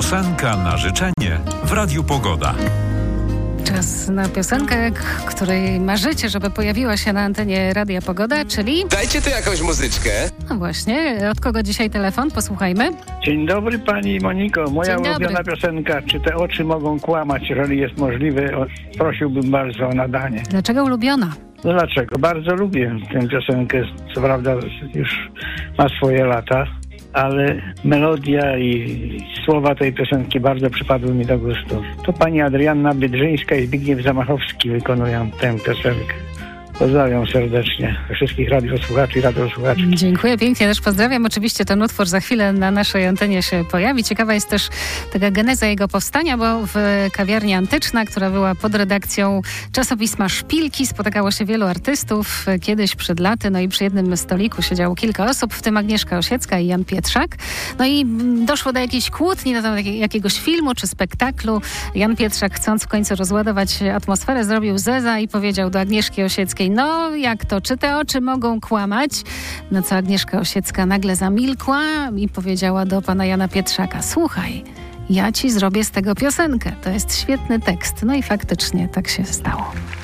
Piosenka na życzenie w Radiu Pogoda. Czas na piosenkę, której marzycie, żeby pojawiła się na antenie Radia Pogoda, czyli... Dajcie tu jakąś muzyczkę. No właśnie, od kogo dzisiaj telefon? Posłuchajmy. Dzień dobry pani Moniko. Moja ulubiona piosenka, czy te oczy mogą kłamać, jeżeli jest możliwe, prosiłbym bardzo o nadanie. Dlaczego ulubiona? No dlaczego? Bardzo lubię tę piosenkę, co prawda już ma swoje lata, ale melodia i słowa tej piosenki bardzo przypadły mi do gustu. To pani Adrianna Bydrzyńska i Zbigniew Zamachowski wykonują tę piosenkę. Pozdrawiam serdecznie wszystkich radiosłuchaczy i radiosłuchaczy. Dziękuję pięknie, też pozdrawiam. Oczywiście ten utwór za chwilę na naszej antenie się pojawi. Ciekawa jest też taka geneza jego powstania, bo w kawiarni Antyczna, która była pod redakcją czasopisma Szpilki, spotykało się wielu artystów kiedyś przed laty, no i przy jednym stoliku siedziało kilka osób, w tym Agnieszka Osiecka i Jan Pietrzak. No i doszło do jakiejś kłótni na temat jakiegoś filmu czy spektaklu. Jan Pietrzak, chcąc w końcu rozładować atmosferę, zrobił zeza i powiedział do Agnieszki Osieckiej: no jak to, czy te oczy mogą kłamać? Na co Agnieszka Osiecka nagle zamilkła i powiedziała do pana Jana Pietrzaka: słuchaj, ja ci zrobię z tego piosenkę. To jest świetny tekst. No i faktycznie tak się stało.